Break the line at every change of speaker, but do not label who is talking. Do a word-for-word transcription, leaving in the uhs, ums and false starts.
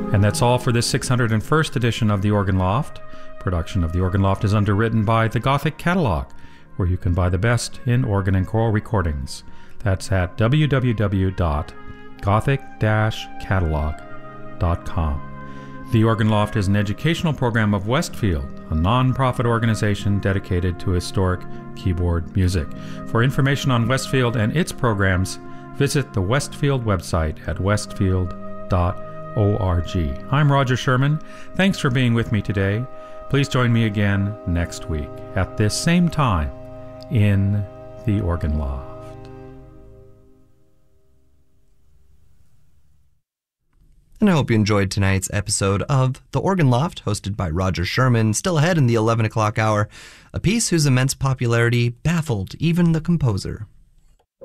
And that's all for this six hundred first edition of The Organ Loft. Production of The Organ Loft is underwritten by the Gothic Catalog, where you can buy the best in organ and choral recordings. That's at w w w dot gothic dash catalog dot com. The Organ Loft is an educational program of Westfield, a non-profit organization dedicated to historic keyboard music. For information on Westfield and its programs, visit the Westfield website at westfield dot org. I'm Roger Sherman. Thanks for being with me today. Please join me again next week at this same time in The Organ Loft.
And I hope you enjoyed tonight's episode of The Organ Loft, hosted by Roger Sherman. Still ahead in the eleven o'clock hour, a piece whose immense popularity baffled even the composer.